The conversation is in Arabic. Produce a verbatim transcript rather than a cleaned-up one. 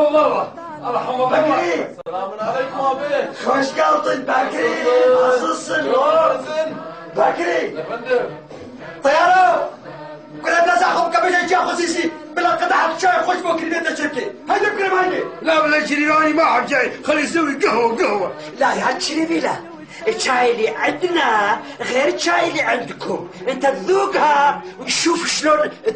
بابا. ارحم بكري. السلام عليكم ابي. خوش قلطن بكري. عزيزسن. بكري. يا فندم. طيارة. كنا بلازا خب قبل جا خصيصي بلا قطعة شاي خوش بكري بيت الشركة. هيدا بكري هيدا. لا ولا شريراني ما حد جاي، خلي يسوي قهوة قهوة. لا يا شريفي لا. الشاي اللي عندنا غير الشاي اللي عندكم، انت تذوقها وتشوف شلون